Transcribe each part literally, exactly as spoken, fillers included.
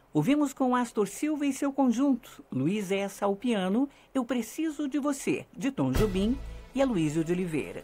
Ouvimos com Astor Silva e seu conjunto, Luiz Essa ao piano, Eu Preciso de Você, de Tom Jobim e Aloysio de Oliveira.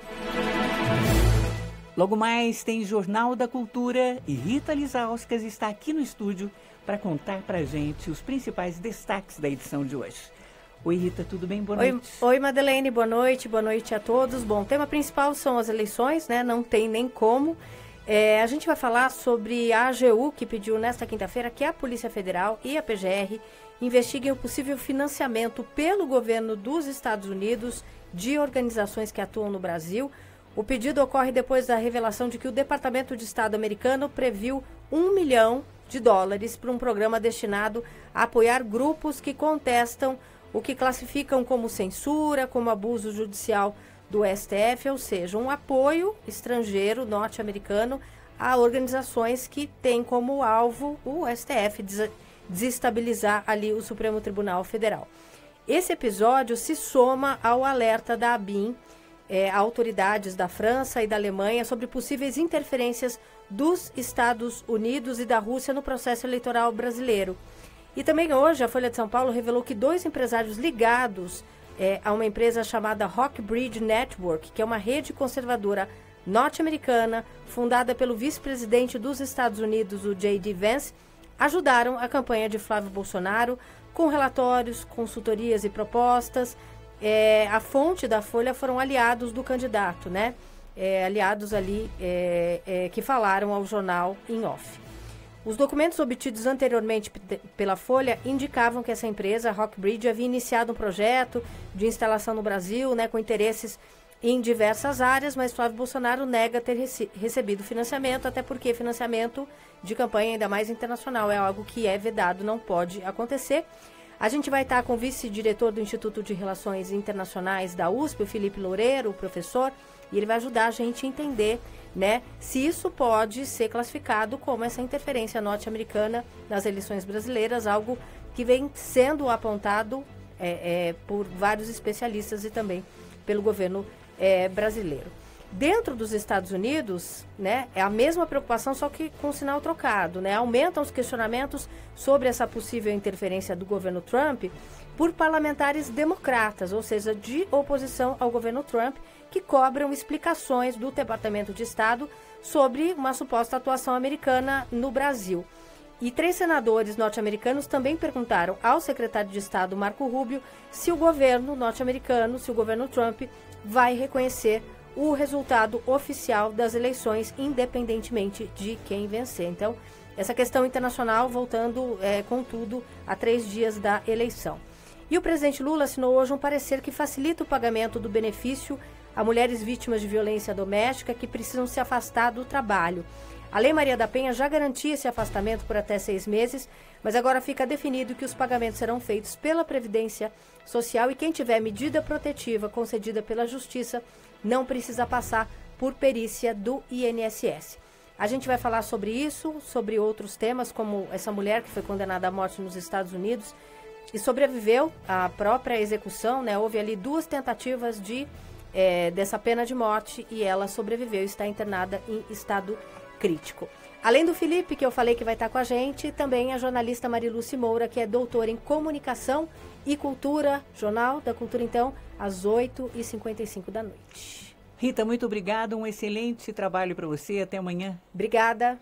Logo mais tem Jornal da Cultura e Rita Lizauskas está aqui no estúdio para contar para a gente os principais destaques da edição de hoje. Oi, Rita, tudo bem? Boa Oi, noite. Oi, Madeleine, boa noite, boa noite a todos. Bom, o tema principal são as eleições, né? Não tem nem como. É, a gente vai falar sobre a A G U, que pediu nesta quinta-feira que a Polícia Federal e a P G R investiguem o possível financiamento pelo governo dos Estados Unidos de organizações que atuam no Brasil. O pedido ocorre depois da revelação de que o Departamento de Estado americano previu um milhão de dólares para um programa destinado a apoiar grupos que contestam o que classificam como censura, como abuso judicial do S T F, ou seja, um apoio estrangeiro norte-americano a organizações que têm como alvo o S T F des- desestabilizar ali o Supremo Tribunal Federal. Esse episódio se soma ao alerta da ABIN, É, autoridades da França e da Alemanha sobre possíveis interferências dos Estados Unidos e da Rússia no processo eleitoral brasileiro. E também hoje a Folha de São Paulo revelou que dois empresários ligados é, a uma empresa chamada Rockbridge Network, que é uma rede conservadora norte-americana fundada pelo vice-presidente dos Estados Unidos, o J D Vance, ajudaram a campanha de Flávio Bolsonaro com relatórios, consultorias e propostas. É, a fonte da Folha foram aliados do candidato, né? É, aliados ali é, é, que falaram ao jornal em off. Os documentos obtidos anteriormente p- pela Folha indicavam que essa empresa, a Rockbridge, havia iniciado um projeto de instalação no Brasil, né, com interesses em diversas áreas, mas Flávio Bolsonaro nega ter rece- recebido financiamento, até porque financiamento de campanha, ainda mais internacional, é algo que é vedado, não pode acontecer. A gente vai estar com o vice-diretor do Instituto de Relações Internacionais da U S P, o Felipe Loureiro, o professor, e ele vai ajudar a gente a entender, né, se isso pode ser classificado como essa interferência norte-americana nas eleições brasileiras, algo que vem sendo apontado é, é, por vários especialistas e também pelo governo é, brasileiro. Dentro dos Estados Unidos, né, é a mesma preocupação, só que com sinal trocado, né? Aumentam os questionamentos sobre essa possível interferência do governo Trump por parlamentares democratas, ou seja, de oposição ao governo Trump, que cobram explicações do Departamento de Estado sobre uma suposta atuação americana no Brasil. E três senadores norte-americanos também perguntaram ao secretário de Estado, Marco Rubio, se o governo norte-americano, se o governo Trump vai reconhecer o resultado oficial das eleições, independentemente de quem vencer. Então, essa questão internacional voltando é, com tudo a três dias da eleição. E o presidente Lula assinou hoje um parecer que facilita o pagamento do benefício a mulheres vítimas de violência doméstica que precisam se afastar do trabalho. A Lei Maria da Penha já garantia esse afastamento por até seis meses, mas agora fica definido que os pagamentos serão feitos pela Previdência Social e quem tiver medida protetiva concedida pela Justiça não precisa passar por perícia do I N S S. A gente vai falar sobre isso, sobre outros temas, como essa mulher que foi condenada à morte nos Estados Unidos e sobreviveu à própria execução, né? Houve ali duas tentativas de, é, dessa pena de morte e ela sobreviveu e está internada em estado crítico. Além do Felipe, que eu falei que vai estar com a gente, também a jornalista Mariluce Moura, que é doutora em Comunicação e Cultura, Jornal da Cultura, então, às oito e cinquenta e cinco da noite. Rita, muito obrigada, um excelente trabalho para você, até amanhã. Obrigada.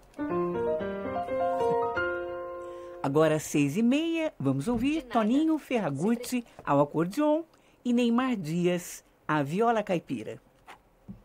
Agora, às seis e meia, vamos ouvir Toninho Ferragutti ao acordeon e Neymar Dias à viola caipira.